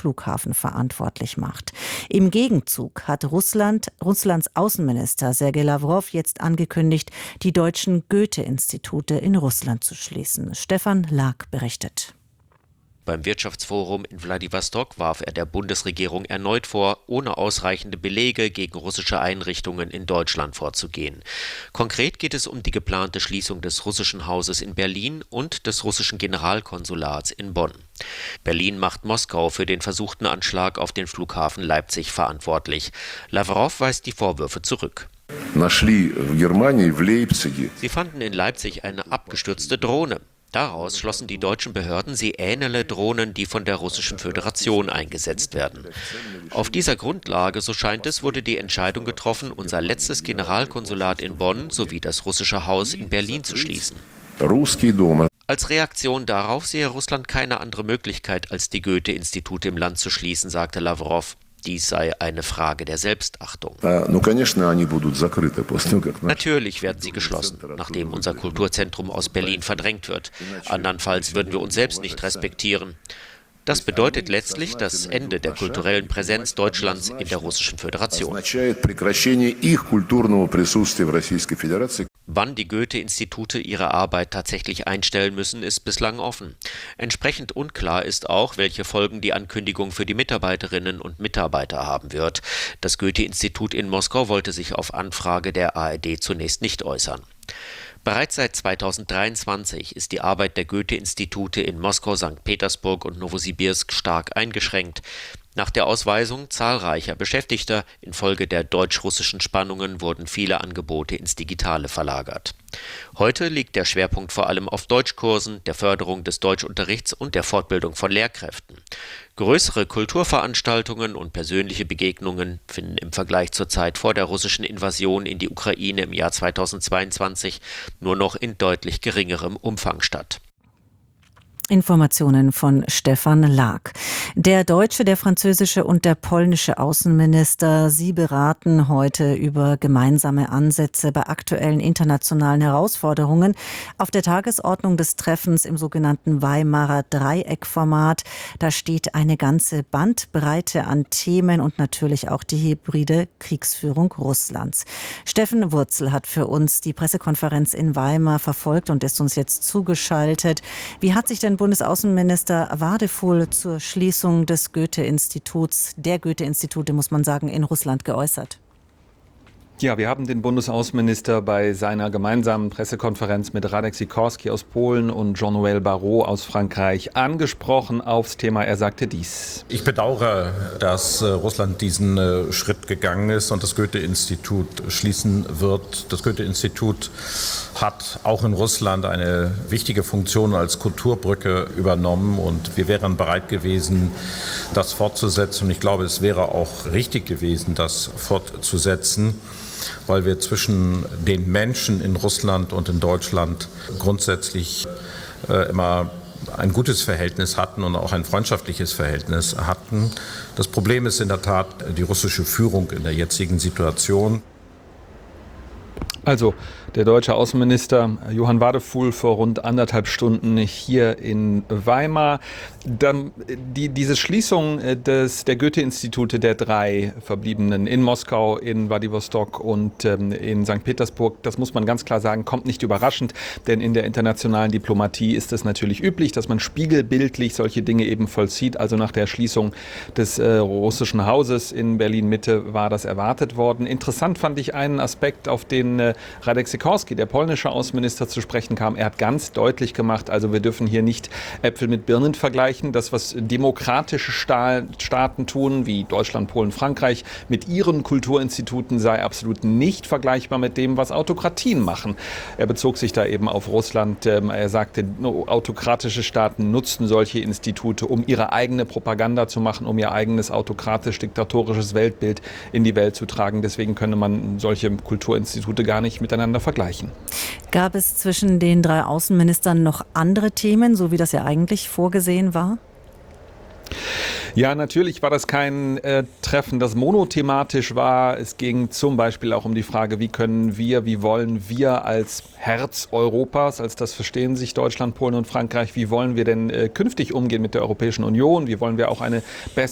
Flughafen verantwortlich macht. Im Gegenzug hat Russlands Außenminister Sergei Lawrow jetzt angekündigt, die deutschen Goethe-Institute in Russland zu schließen. Stefan Lag berichtet. Beim Wirtschaftsforum in Wladiwostok warf er der Bundesregierung erneut vor, ohne ausreichende Belege gegen russische Einrichtungen in Deutschland vorzugehen. Konkret geht es um die geplante Schließung des russischen Hauses in Berlin und des russischen Generalkonsulats in Bonn. Berlin macht Moskau für den versuchten Anschlag auf den Flughafen Leipzig verantwortlich. Lawrow weist die Vorwürfe zurück. Sie fanden in Leipzig eine abgestürzte Drohne. Daraus schlossen die deutschen Behörden, sie ähnele Drohnen, die von der Russischen Föderation eingesetzt werden. Auf dieser Grundlage, so scheint es, wurde die Entscheidung getroffen, unser letztes Generalkonsulat in Bonn sowie das russische Haus in Berlin zu schließen. Als Reaktion darauf sehe Russland keine andere Möglichkeit, als die Goethe-Institute im Land zu schließen, sagte Lawrow. Dies sei eine Frage der Selbstachtung. Natürlich werden sie geschlossen, nachdem unser Kulturzentrum aus Berlin verdrängt wird. Andernfalls würden wir uns selbst nicht respektieren. Das bedeutet letztlich das Ende der kulturellen Präsenz Deutschlands in der Russischen Föderation. Wann die Goethe-Institute ihre Arbeit tatsächlich einstellen müssen, ist bislang offen. Entsprechend unklar ist auch, welche Folgen die Ankündigung für die Mitarbeiterinnen und Mitarbeiter haben wird. Das Goethe-Institut in Moskau wollte sich auf Anfrage der ARD zunächst nicht äußern. Bereits seit 2023 ist die Arbeit der Goethe-Institute in Moskau, St. Petersburg und Nowosibirsk stark eingeschränkt. Nach der Ausweisung zahlreicher Beschäftigter infolge der deutsch-russischen Spannungen wurden viele Angebote ins Digitale verlagert. Heute liegt der Schwerpunkt vor allem auf Deutschkursen, der Förderung des Deutschunterrichts und der Fortbildung von Lehrkräften. Größere Kulturveranstaltungen und persönliche Begegnungen finden im Vergleich zur Zeit vor der russischen Invasion in die Ukraine im Jahr 2022 nur noch in deutlich geringerem Umfang statt. Informationen von Stefan Lag. Der deutsche, der französische und der polnische Außenminister, sie beraten heute über gemeinsame Ansätze bei aktuellen internationalen Herausforderungen. Auf der Tagesordnung des Treffens im sogenannten Weimarer Dreieckformat, da steht eine ganze Bandbreite an Themen und natürlich auch die hybride Kriegsführung Russlands. Steffen Wurzel hat für uns die Pressekonferenz in Weimar verfolgt und ist uns jetzt zugeschaltet. Wie hat sich denn Bundesaußenminister Wadefuhl zur Schließung des Goethe-Instituts, der Goethe-Institute, muss man sagen, in Russland geäußert? Ja, wir haben den Bundesaußenminister bei seiner gemeinsamen Pressekonferenz mit Radek Sikorski aus Polen und Jean-Noël Barrot aus Frankreich angesprochen aufs Thema. Er sagte dies: Ich bedauere, dass Russland diesen Schritt gegangen ist und das Goethe-Institut schließen wird. Das Goethe-Institut hat auch in Russland eine wichtige Funktion als Kulturbrücke übernommen und wir wären bereit gewesen, das fortzusetzen. Und ich glaube, es wäre auch richtig gewesen, das fortzusetzen, weil wir zwischen den Menschen in Russland und in Deutschland grundsätzlich immer ein gutes Verhältnis hatten und auch ein freundschaftliches Verhältnis hatten. Das Problem ist in der Tat die russische Führung in der jetzigen Situation. Also der deutsche Außenminister Johann Wadefuhl vor rund 1,5 Stunden hier in Weimar. Diese Schließung der Goethe-Institute, der 3 verbliebenen in Moskau, in Wladiwostok und in St. Petersburg, das muss man ganz klar sagen, kommt nicht überraschend, denn in der internationalen Diplomatie ist es natürlich üblich, dass man spiegelbildlich solche Dinge eben vollzieht. Also nach der Schließung des russischen Hauses in Berlin-Mitte war das erwartet worden. Interessant fand ich einen Aspekt, auf den Radek Sikorski, der polnische Außenminister, zu sprechen kam. Er hat ganz deutlich gemacht, also wir dürfen hier nicht Äpfel mit Birnen vergleichen. Das, was demokratische Staaten tun, wie Deutschland, Polen, Frankreich, mit ihren Kulturinstituten, sei absolut nicht vergleichbar mit dem, was Autokratien machen. Er bezog sich da eben auf Russland. Er sagte, autokratische Staaten nutzten solche Institute, um ihre eigene Propaganda zu machen, um ihr eigenes autokratisch-diktatorisches Weltbild in die Welt zu tragen. Deswegen könne man solche Kulturinstitute gar nicht miteinander vergleichen. Gab es zwischen den 3 Außenministern noch andere Themen, so wie das ja eigentlich vorgesehen war? Ja, natürlich war das kein Treffen, das monothematisch war. Es ging zum Beispiel auch um die Frage, wie wollen wir als Herz Europas, als das verstehen sich Deutschland, Polen und Frankreich, wie wollen wir denn künftig umgehen mit der Europäischen Union? Wie wollen wir auch eine bessere